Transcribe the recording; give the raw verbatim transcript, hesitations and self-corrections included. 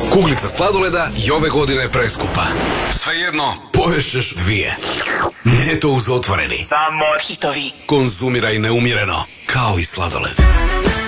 Kuglica sladoleda i ove godine je preskupa. Svejedno, poješćeš dvije. Ljeto uz otvoreni. Samo hitovi. Konzumiraj neumjereno, kao i sladoled.